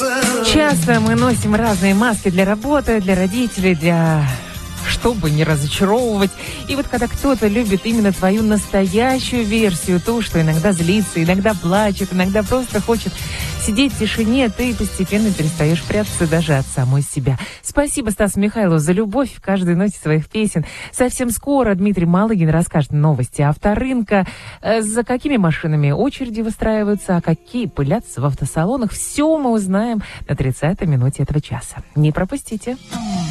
Часто мы носим разные маски для работы, для родителей, чтобы не разочаровывать. И вот когда кто-то любит именно твою настоящую версию, ту, что иногда злится, иногда плачет, иногда просто хочет сидеть в тишине, ты постепенно перестаешь прятаться даже от самой себя. Спасибо Стасу Михайлову за любовь в каждой ноте своих песен. Совсем скоро Дмитрий Малыгин расскажет новости авторынка, за какими машинами очереди выстраиваются, а какие пылятся в автосалонах. Все мы узнаем на 30-й минуте этого часа. Не пропустите.